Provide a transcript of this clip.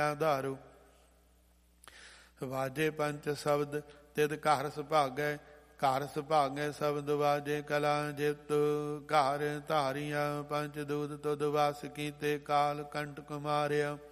ਆਧਾਰੂ। ਵਾਜੇ ਪੰਚ ਸ਼ਬਦ ਤਿਦ ਘਰ ਸੁਭਾਗੈ, ਘਰ ਸੁਭਾਗੈ ਸ਼ਬਦ ਵਾਜੇ ਕਲਾ ਜਿਤ। ਘਰ ਧਾਰੀਆਂ ਪੰਚ ਦੂਤ ਤੁਧ ਵਾਸ ਕੀਤੇ, ਕਾਲ ਕੰਟਕ ਮਾਰਿਆ।